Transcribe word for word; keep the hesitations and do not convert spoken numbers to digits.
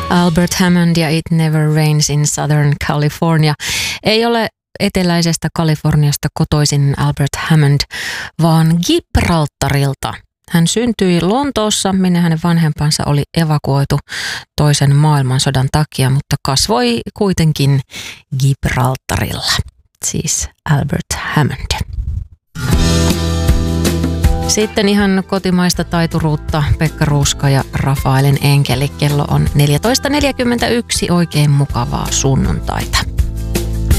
Albert Hammond ja It Never Rains in Southern California. Ei ole eteläisestä Kaliforniasta kotoisin Albert Hammond, vaan Gibraltarilta. Hän syntyi Lontoossa, minne hänen vanhempansa oli evakuoitu toisen maailmansodan takia, mutta kasvoi kuitenkin Gibraltarilla. Siis Albert Hammond. Sitten ihan kotimaista taituruutta Pekka Ruuska ja Rafaelin enkeli. Kello on neljätoista neljäkymmentäyksi. Oikein mukavaa sunnuntaita.